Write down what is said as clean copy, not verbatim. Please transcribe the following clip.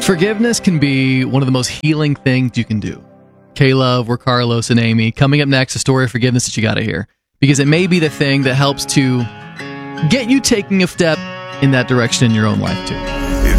Forgiveness can be one of the most healing things you can do. Caleb, we're Carlos and Amy. Coming up next, a story of forgiveness that you got to hear. Because it may be the thing that helps to get you taking a step in that direction in your own life, too.